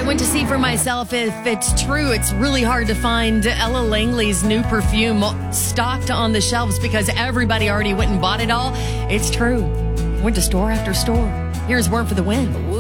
I went to see for myself if it's true. It's really hard to find Ella Langley's new perfume stocked on the shelves because everybody already went and bought it all. It's true. Went to store after store. Here's Word for the Win.